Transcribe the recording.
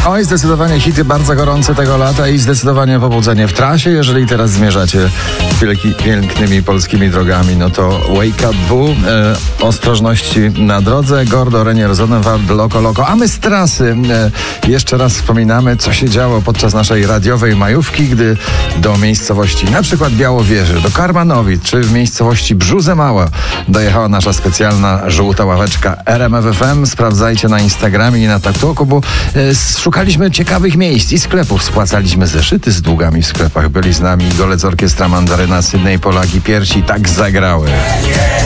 Oj, zdecydowanie hity bardzo gorące tego lata i zdecydowanie pobudzenie w trasie. Jeżeli teraz zmierzacie pięknymi polskimi drogami, no to Wake Up Boo, ostrożności na drodze, Gordo, Renier, Zonewald, Loko Loko. A my z trasy jeszcze raz wspominamy, co się działo podczas naszej radiowej majówki, gdy do miejscowości na przykład Białowieży, do Karmanowic, czy w miejscowości Brzuze Małe dojechała nasza specjalna żółta ławeczka RMF FM. Sprawdzajcie na Instagramie i na TikToku, bo szukaliśmy ciekawych miejsc i sklepów. Spłacaliśmy zeszyty z długami w sklepach. Byli z nami Golec Orkiestra Mandaryna, Sydney Polaki, Piersi tak zagrały.